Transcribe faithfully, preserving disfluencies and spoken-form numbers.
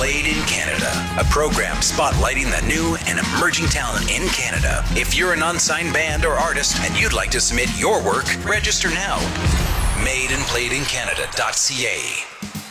Played in Canada, a program spotlighting the new and emerging talent in Canada. If you're an unsigned band or artist and you'd like to submit your work, register now. made and played in canada dot c a